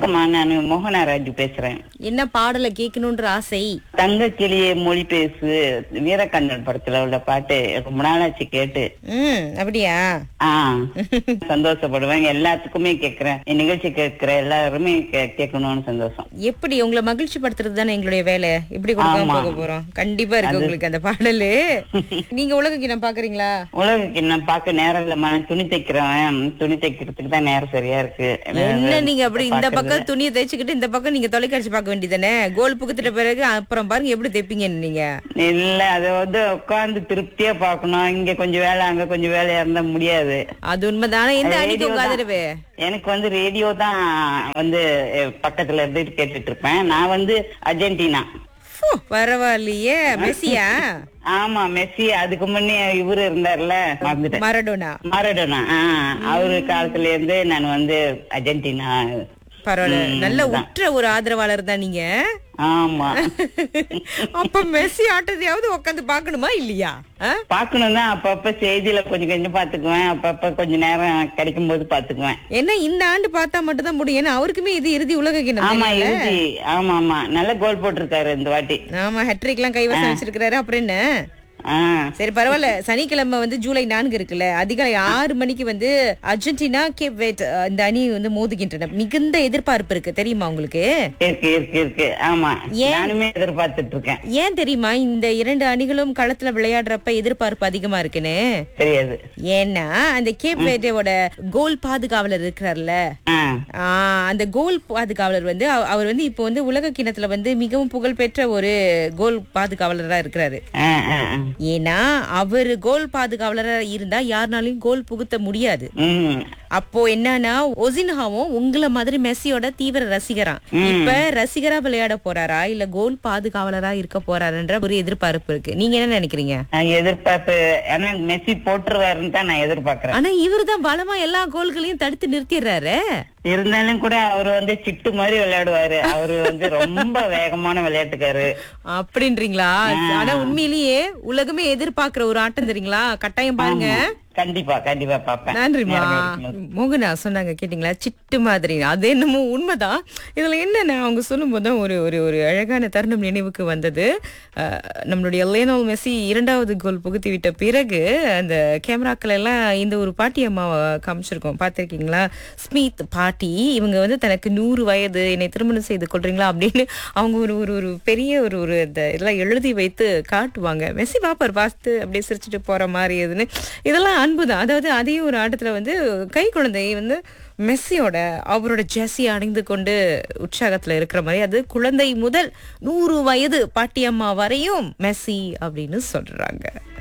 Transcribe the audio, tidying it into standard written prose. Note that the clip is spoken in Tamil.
வணக்கம்மா, நான் மோகனராஜ் பேசுறேன். என்ன பாடலை கேட்கணுன்ற ஆசை? தங்க கிளியே மொழி பேசு வீரக்கண்ணன் படத்துல உள்ள பாட்டு ரொம்ப நாளாச்சு கேட்டு. அப்படியா? சந்தோஷப்படுவேன். எல்லாத்துக்குமே கேக்குறேன். நிகழ்ச்சி கேட்கிற எல்லாருமே கேட்கணும்னு சந்தோஷம். எப்படி உங்களை மகிழ்ச்சி படுத்துறது தானே எங்களுடைய வேலை. எப்படி கொடுக்காம போக போறோம்? கண்டிப்பா இருக்கு உங்களுக்கு அந்த பாடலு. நீங்க உலக கிண்ணம் பாக்குறீங்களா? உலக கிண்ணம் பாக்க நேரம் இல்லம்மா. துணி தைக்கிறேன். துணி தைக்கிறதுக்கு தான் நேரம் சரியா இருக்கு. என்ன நீங்க அப்படி இந்த பக்கம் துணியை தைச்சுக்கிட்டு இந்த பக்கம் நீங்க தொலைக்காட்சி பார்க்க வேண்டியதானே? கோல் புகுத்துட்ட பிறகு அப்புறம் பாருங்க எப்படி தைப்பீங்கன்னு. நீங்க இல்ல, அது உட்கார்ந்து திருப்தியா பாக்கணும். இங்க கொஞ்சம் வேலை, அங்க கொஞ்சம் வேலையா இருந்தா முடியாது. அது உண்மைதானே. எந்த அணிக்கு உங்க ஆதரவு? எனக்கு ரேடியோ தான் பக்கத்துல இருந்துட்டு கேட்டுட்டு இருப்பேன். நான் அர்ஜென்டினா. பரவாயில்லையே. மெஸ்ஸியா? ஆமா, மெஸ்ஸி. அதுக்கு முன்னே இவரு இருந்தார்ல, மரடோனா. அவரு காலத்துல இருந்து நான் அர்ஜென்டினா. பரவாயில்ல, நல்ல உற்ற ஒரு ஆதரவாளர் தான் நீங்க. ஆமா. அப்ப மெஸ்ஸி ஆட்டத்தையாவது உட்காந்து பாக்கணுமா இல்லையா? பாக்கணும் தான். அப்பப்ப செய்தியில கொஞ்சம் கொஞ்சம் பாத்துக்குவேன். அப்பப்ப கொஞ்ச நேரம் கிடைக்கும் போது பாத்துக்குவேன். ஏன்னா இந்த ஆண்டு பார்த்தா மட்டும் தான் முடியும். ஏன்னா அவருக்குமே இது இறுதி உலக கிண்ணம். ஆமா, இறுதி. ஆமா ஆமா, நல்ல கோல் போட்டிருக்காரு இந்த வாட்டி. ஆமா, ஹேட்ரிக் எல்லாம் கைவசம் வச்சிருக்காரு. அப்புறம் என்ன? சரி, பரவாயில்ல. சனிக்கிழமை ஜூலை 4 இருக்குல்ல, அதிகாலை 6 மணிக்கு அர்ஜென்டினா கேப் வெர்ட் இந்த அணி மோதுகின்றன. மிகுந்த எதிர்பார்ப்பு இருக்கு, தெரியுமா உங்களுக்கு? இருக்கு. ஆமா, நானுமே எதிர்பார்த்துட்டு இருக்கேன். ஏன் தெரியுமா இந்த இரண்டு அணிகளும் களத்துல விளையாடுறப்ப எதிர்பார்ப்பு அதிகமா இருக்குன்னு? தெரியாது. ஏன்னா அந்த கேப் வெர்டோட கோல் பாதுகாவலர் இருக்கிறார்ல, அந்த கோல் பாதுகாவலர் அவர் இப்போ உலக கிண்ணத்துல மிகவும் புகழ்பெற்ற ஒரு கோல் பாதுகாவலரா இருக்கிறாரு. ஏன்னா அவரு கோல் பாதுகாவலரா இருந்தா யாருனாலையும் கோல் புகுத்த முடியாது. அப்போ என்னன்னா, ஒசின்ஹாவும் உங்களை மாதிரி மெஸ்ஸியோட தீவிர ரசிகரா. இப்ப ரசிகரா விளையாட போறாரா இல்ல கோல் பாதுகாவலரா இருக்க போறாருன்ற ஒரு எதிர்பார்ப்பு இருக்கு. நீங்க என்ன நினைக்கிறீங்க? எதிர்பார்ப்பு மெஸ்ஸி போட்டுருவாருன்னு தான் நான் எதிர்பார்க்கிறேன். ஆனா இவரு தான் பலமா எல்லா கோல்களையும் தடுத்து நிறுத்திடுறாரு. இருந்தாலும் கூட அவரு சிட்டு மாதிரி விளையாடுவாரு. அவரு ரொம்ப வேகமான விளையாட்டுக்காரு. அப்படின்றீங்களா? ஆனா உண்மையிலேயே உலகமே எதிர்பார்க்கிற ஒரு ஆட்டம் தெரியுங்களா? கட்டாயம் பாருங்க. கண்டிப்பா கண்டிப்பா பாப்பேன். நன்றிமா. மோகனா சொன்னாங்க, கேட்டீங்களா? சிட்டு மாதிரி. அது என்னமோ உண்மைதான். இதுல என்னன்னா, அவங்க சொல்லும் போதுதான் ஒரு ஒரு ஒரு அழகான தருணம் நினைவுக்கு வந்தது. நம்மளுடைய லியோனல் மெஸ்ஸி 2வது கோல் புகுத்தி விட்ட பிறகு அந்த கேமராக்கள் எல்லாம் இந்த ஒரு பாட்டி அம்மாவை காமிச்சிருக்கோம், பார்த்திருக்கீங்களா? ஸ்மித் பாட்டி. இவங்க தனக்கு 100 வயது, என்னை திருமணம் செய்து கொள்றீங்களா அப்படின்னு அவங்க ஒரு ஒரு ஒரு பெரிய ஒரு ஒரு இதெல்லாம் எழுதி வைத்து காட்டுவாங்க. மெஸ்ஸி பாப்பார், பார்த்து அப்படியே சிரிச்சுட்டு போற மாதிரி எதுன்னு. இதெல்லாம் அன்புதான். அதாவது அதே ஒரு ஆட்டத்துல கை குழந்தை மெஸ்ஸியோட அவரோட ஜெர்சி அணிந்து கொண்டு உற்சாகத்துல இருக்கிற மாதிரி, அது குழந்தை முதல் 100 வயது பாட்டியம்மா வரையும் மெஸ்ஸி அப்படின்னு சொல்றாங்க.